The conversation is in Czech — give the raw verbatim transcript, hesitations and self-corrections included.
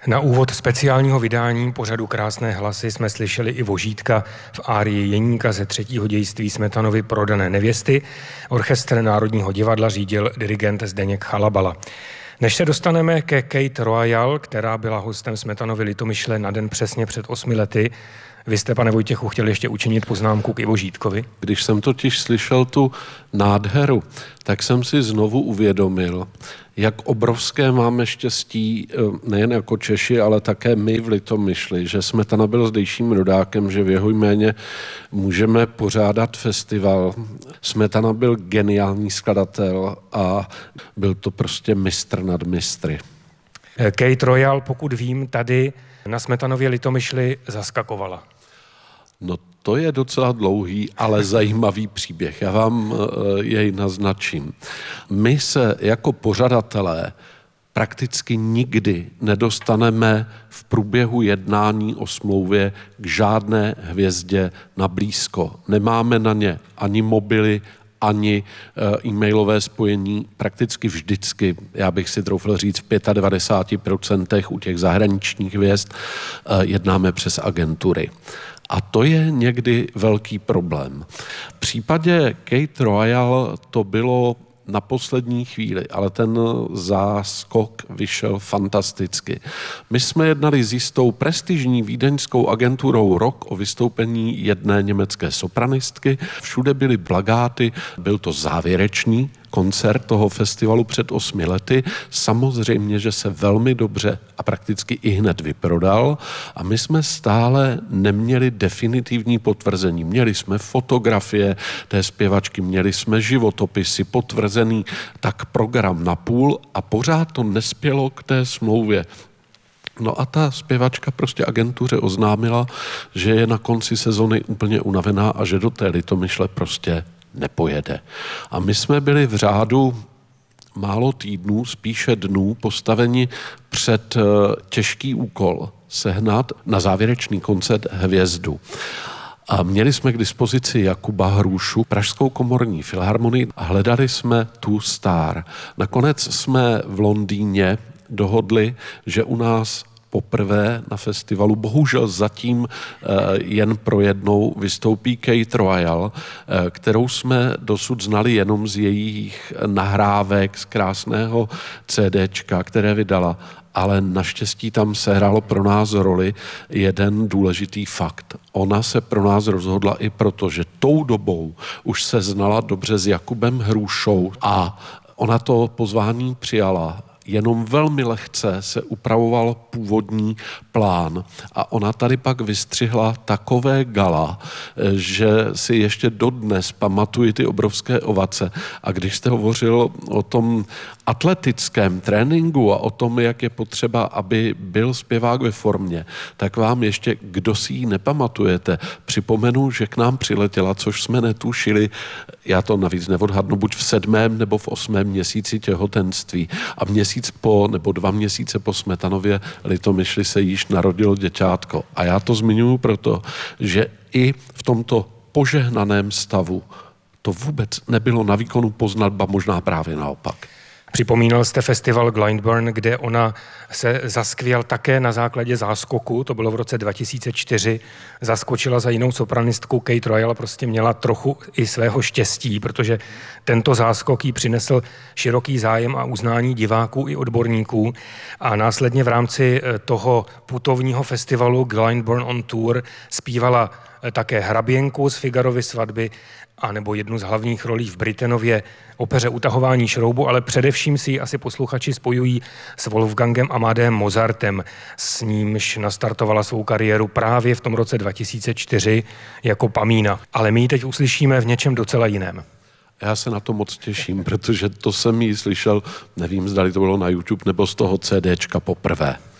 Na úvod speciálního vydání pořadu Krásné hlasy jsme slyšeli i Vožítka v árii Jeníka ze třetího dějství Smetanovy Prodané nevěsty. Orchestr Národního divadla řídil dirigent Zdeněk Chalabala. Než se dostaneme ke Kate Royal, která byla hostem Smetanovy Litomyšle na den přesně před osmi lety, vy jste, pane Vojtěchu, chtěli ještě učinit poznámku k Ivo Žítkovi? Když jsem totiž slyšel tu nádheru, tak jsem si znovu uvědomil, jak obrovské máme štěstí, nejen jako Češi, ale také my v Litomyšli, že Smetana byl zdejším rodákem, že v jeho jméně můžeme pořádat festival. Smetana byl geniální skladatel a byl to prostě mistr nad mistry. Kate Royal, pokud vím, tady na Smetanově Litomyšli zaskakovala. No to je docela dlouhý, ale zajímavý příběh. Já vám jej naznačím. My se jako pořadatelé prakticky nikdy nedostaneme v průběhu jednání o smlouvě k žádné hvězdě na blízko. Nemáme na ně ani mobily, ani e-mailové spojení. Prakticky vždycky, já bych si troufl říct, v devadesát pět procent u těch zahraničních hvězd jednáme přes agentury. A to je někdy velký problém. V případě Kate Royal to bylo na poslední chvíli, ale ten záskok vyšel fantasticky. My jsme jednali s jistou prestižní vídeňskou agenturou Rock o vystoupení jedné německé sopranistky. Všude byly plakáty, byl to závěrečný koncert toho festivalu před osmi lety. Samozřejmě, že se velmi dobře a prakticky i hned vyprodal a my jsme stále neměli definitivní potvrzení. Měli jsme fotografie té zpěvačky, měli jsme životopisy, potvrzený tak program na půl a pořád to nespělo k té smlouvě. No a ta zpěvačka prostě agentuře oznámila, že je na konci sezony úplně unavená a že do té Litomyšle prostě nepojede. A my jsme byli v řádu málo týdnů, spíše dnů, postaveni před těžký úkol sehnat na závěrečný koncert hvězdu. A měli jsme k dispozici Jakuba Hrušu, Pražskou komorní filharmonii a hledali jsme tu star. Nakonec jsme v Londýně dohodli, že u nás poprvé na festivalu, bohužel zatím jen pro jednou, vystoupí Kate Royal, kterou jsme dosud znali jenom z jejich nahrávek, z krásného CDčka, které vydala. Ale naštěstí tam sehrálo pro nás roli jeden důležitý fakt. Ona se pro nás rozhodla i proto, že tou dobou už se znala dobře s Jakubem Hrušou a ona to pozvání přijala. Jenom velmi lehce se upravoval původní plán a ona tady pak vystřihla takové gala, že si ještě dodnes pamatuji ty obrovské ovace. A když jste hovořil o tom atletickém tréninku a o tom, jak je potřeba, aby byl zpěvák ve formě, tak vám ještě, kdo si ji nepamatujete, připomenu, že k nám přiletěla, což jsme netušili, já to navíc neodhadnu, buď v sedmém nebo v osmém měsíci těhotenství a měsíc po, nebo dva měsíce po Smetanově Litomyšli se již narodilo děťátko. A já to zmiňuji proto, že i v tomto požehnaném stavu to vůbec nebylo na výkonu poznat, ba možná právě naopak. Připomínal jste festival Glyndebourne, kde ona se zaskvěl také na základě záskoku, to bylo v roce dva tisíce čtyři, zaskočila za jinou sopranistku. Kate Royal prostě měla trochu i svého štěstí, protože tento záskok jí přinesl široký zájem a uznání diváků i odborníků a následně v rámci toho putovního festivalu Glyndebourne on Tour zpívala také hraběnku z Figarovy svatby a nebo jednu z hlavních rolí v Britenově opeře Utahování šroubu, ale především si ji asi posluchači spojují s Wolfgangem Amadem Mozartem, s nímž nastartovala svou kariéru právě v tom roce dva tisíce čtyři jako Pamína. Ale my ji teď uslyšíme v něčem docela jiném. Já se na to moc těším, protože to jsem ji slyšel, nevím, zdali to bylo na YouTube nebo z toho CDčka poprvé.